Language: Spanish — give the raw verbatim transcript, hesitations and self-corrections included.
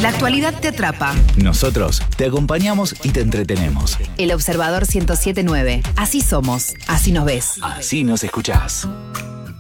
La actualidad te atrapa. Nosotros te acompañamos y te entretenemos. El Observador ciento siete punto nueve. Así somos, así nos ves. Así nos escuchás.